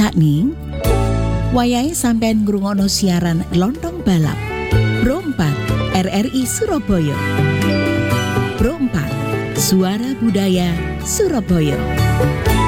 Sakning wayahe sampean ngrungokno siaran Lontong Balap Pro 4 RRI Surabaya. Pro 4 Suara Budaya Surabaya.